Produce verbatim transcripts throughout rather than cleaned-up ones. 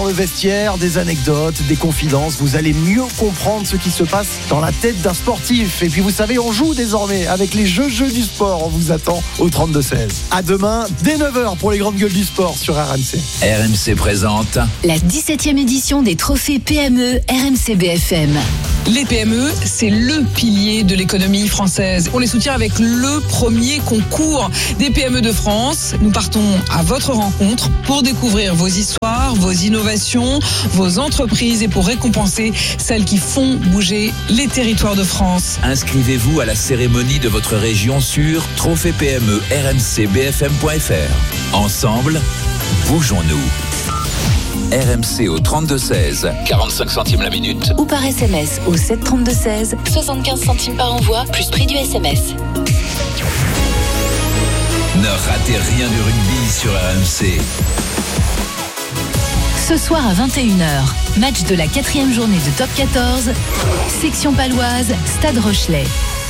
le vestiaire, des anecdotes, des confidences. Vous allez mieux comprendre ce qui se passe dans la tête d'un sportif. Et puis vous savez, on joue désormais avec les jeux jeux du sport. On vous attend au trente-deux seize. À demain, dès neuf heures pour les grandes gueules du sport sur R M C. R M C présente la dix-septième édition des trophées P M E R M C B F M. Les P M E, c'est le pilier de l'économie française. On les soutient avec le premier concours des P M E de France. Nous partons à votre rencontre pour découvrir vos histoires, vos innovations, vos entreprises et pour récompenser celles qui font bouger les territoires de France. Inscrivez-vous à la cérémonie de votre région sur trophée P M E R M C B F M point F R. Ensemble, bougeons-nous. R M C au trente-deux seize, quarante-cinq centimes la minute. Ou par S M S au sept trente-deux seize, soixante-quinze centimes par envoi, plus prix du S M S. Ne ratez rien du rugby sur R M C. Ce soir à vingt et une heures, match de la quatrième journée de Top quatorze, section paloise, Stade Rochelet.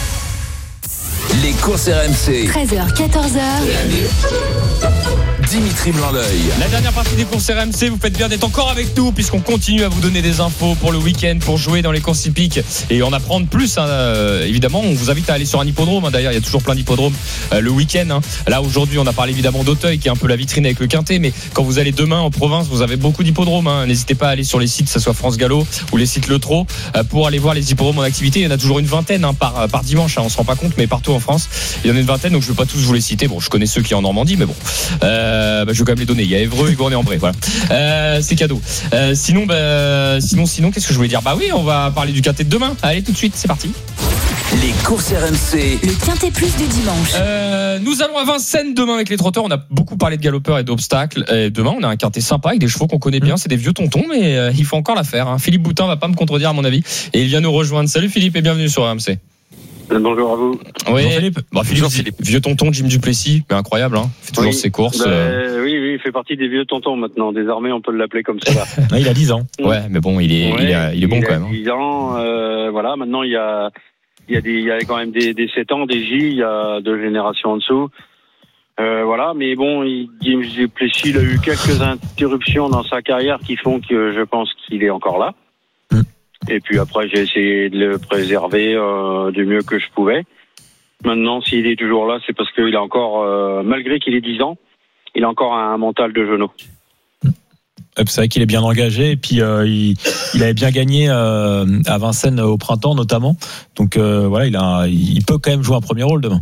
Les courses R M C. treize heures, quatorze heures. Dimitri Blanc-L'Œil. La dernière partie des courses R M C, vous faites bien d'être encore avec nous puisqu'on continue à vous donner des infos pour le week-end, pour jouer dans les courses hippiques et en apprendre plus. Hein, euh, évidemment, on vous invite à aller sur un hippodrome. Hein, d'ailleurs, il y a toujours plein d'hippodromes euh, le week-end. Hein. Là, aujourd'hui, on a parlé évidemment d'Auteuil qui est un peu la vitrine avec le Quintet, mais quand vous allez demain en province, vous avez beaucoup d'hippodromes. Hein. N'hésitez pas à aller sur les sites, que ce soit France Gallo ou les sites Le Trot, euh, pour aller voir les hippodromes en activité. Il y en a toujours une vingtaine hein, par, par dimanche. Hein, on se rend pas compte, mais partout en France, il y en a une vingtaine. Donc, je ne vais pas tous vous les citer. Bon, je connais ceux qui en Normandie, mais bon, euh, bah, je vais quand même les donner. Il y a Évreux, Hugon et Ambray, voilà. Euh, c'est cadeau. Euh, sinon, bah, sinon, sinon, qu'est-ce que je voulais dire ? Bah oui, on va parler du Quintet de demain. Allez, tout de suite, c'est parti. Les courses R M C. Le Quintet Plus du dimanche. Euh, nous allons à Vincennes demain avec les trotteurs. On a beaucoup parlé de galopeurs et d'obstacles. Et demain, on a un Quintet sympa avec des chevaux qu'on connaît bien. C'est des vieux tontons, mais euh, il faut encore la faire. Hein. Philippe Boutin va pas me contredire à mon avis. Et il vient nous rejoindre. Salut Philippe et bienvenue sur R M C. Bonjour à vous. Oui, Bonjour Philippe. Bon, Philippe, Philippe. Vieux tonton Jim Duplessis, mais incroyable, hein. Il fait toujours oui. ses courses. Bah, euh... Oui, oui, il fait partie des vieux tontons maintenant. Désormais, on peut l'appeler comme ça. Ouais, il a dix ans. Ouais, mais bon, il est, ouais, il est, il est bon il quand même. Il a dix ans, euh, voilà. Maintenant, il y a, il y a des, il y a quand même des, des sept ans, des J, il y a deux générations en dessous. Euh, voilà, mais bon, il, Jim Duplessis, il a eu quelques interruptions dans sa carrière qui font que je pense qu'il est encore là. Mm. Et puis après, j'ai essayé de le préserver euh, du mieux que je pouvais. Maintenant, s'il est toujours là, c'est parce qu'il a encore, euh, malgré qu'il ait dix ans, il a encore un mental de genou. C'est vrai qu'il est bien engagé et puis euh, il, il avait bien gagné euh, à Vincennes au printemps notamment. Donc euh, voilà, il, a, il peut quand même jouer un premier rôle demain.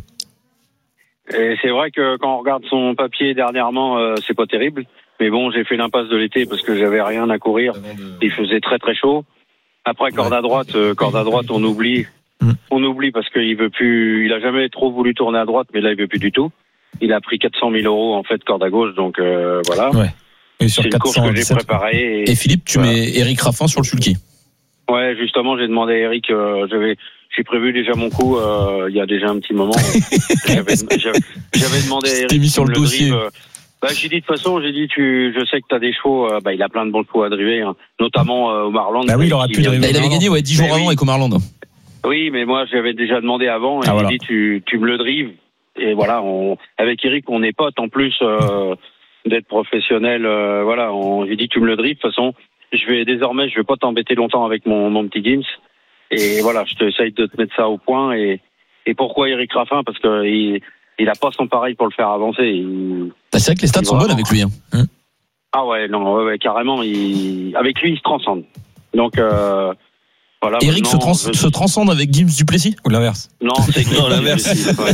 Et c'est vrai que quand on regarde son papier dernièrement, euh, c'est pas terrible. Mais bon, j'ai fait l'impasse de l'été parce que j'avais rien à courir. Il faisait très très chaud. Après, corde à droite, euh, corde à droite, on oublie. Mm. On oublie parce qu'il veut plus, il a jamais trop voulu tourner à droite, mais là il veut plus du tout. Il a pris quatre cent mille euros en fait corde à gauche, donc euh, voilà. Ouais. Et sur c'est une course que j'ai préparée. Et, et Philippe, tu voilà. mets Eric Raffin sur le sulky. Ouais, justement, j'ai demandé à Eric, euh, j'avais, j'ai prévu déjà mon coup euh, il y a déjà un petit moment. j'avais, j'avais, j'avais demandé à Eric. T'es mis sur le, le dossier. Drive, euh, bah, j'ai dit de toute façon, j'ai dit, tu, je sais que t'as des chevaux, euh, bah, il a plein de bons chevaux à driver, hein, notamment euh, Omar Land. Bah oui, il aura pu driver. Bah, il avait gagné, ouais, dix jours avant oui. avec Omar Land. Oui, mais moi, j'avais déjà demandé avant, et ah, j'ai voilà. dit, tu, tu me le drives. Et voilà, on, avec Eric, on est potes en plus euh, d'être professionnel. Euh, voilà, on, j'ai dit, tu me le drives. De toute façon, je vais désormais, je vais pas t'embêter longtemps avec mon, mon petit Gims. Et voilà, je t'essaye de te mettre ça au point. Et, et pourquoi Eric Raffin ? Parce que il, il a pas son pareil pour le faire avancer. Il, bah, c'est vrai que les stats sont bonnes avec lui. Hein. Mmh. Ah ouais, non, ouais, ouais, carrément. Il, avec lui, il se transcende. Donc. Euh, Voilà, Eric se, trans- je... se transcende avec Gims Duplessis ou l'inverse ? Non, c'est non, l'inverse.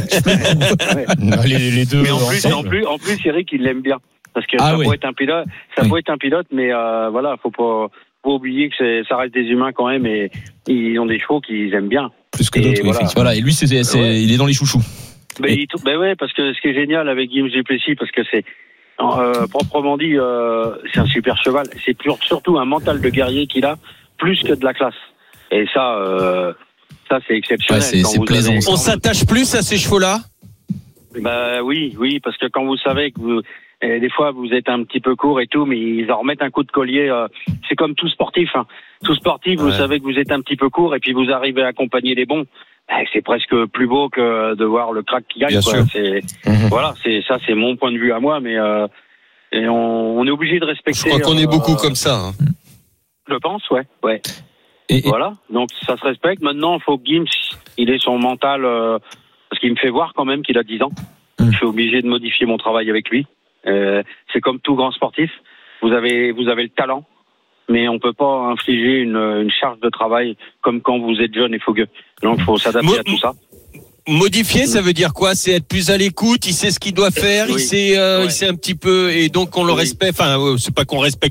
Ouais. Ouais. les, les deux. Mais en plus, en plus, en plus, Eric, il l'aime bien parce que ah, ça oui. peut être un pilote, ça oui. peut être un pilote, mais euh, voilà, faut pas, faut oublier que c'est, ça reste des humains quand même et ils ont des chevaux qu'ils aiment bien. Plus que d'autres. Et, voilà. voilà. Et lui, c'est, c'est, ouais. il est dans les chouchous. Ben, et... il, ben ouais, parce que ce qui est génial avec Gims Duplessis, parce que c'est euh, proprement dit, euh, c'est un super cheval. C'est plus, surtout un mental de guerrier qu'il a, plus que de la classe. Et ça, euh, ça c'est exceptionnel. Ouais, c'est, c'est plaisant. On s'attache plus à ces chevaux-là ? Bah oui, oui, parce que quand vous savez que vous, et des fois vous êtes un petit peu court et tout, mais ils en remettent un coup de collier. Euh, c'est comme tout sportif. Hein. Tout sportif, ouais. Vous savez que vous êtes un petit peu court et puis vous arrivez à accompagner les bons. Bah, c'est presque plus beau que de voir le crack qui gagne. Quoi. C'est, mmh. Voilà, c'est ça, c'est mon point de vue à moi, mais. Euh, Et on, on est obligé de respecter. Je crois qu'on est euh, beaucoup comme ça. Hein. Je pense, ouais, ouais. Et, et... Voilà. Donc ça se respecte. Maintenant, il faut que Gims, il ait son mental, euh, parce qu'il me fait voir quand même qu'il a dix ans. Mmh. Je suis obligé de modifier mon travail avec lui. Euh, c'est comme tout grand sportif. Vous avez, vous avez le talent, mais on peut pas infliger une, une charge de travail comme quand vous êtes jeune et fougueux. Donc il faut s'adapter Mo- à tout ça. Modifier, ça veut dire quoi? C'est être plus à l'écoute. Il sait ce qu'il doit faire. Oui. Il sait, euh, ouais. il sait un petit peu, et donc on le oui. respecte. Enfin, c'est pas qu'on respecte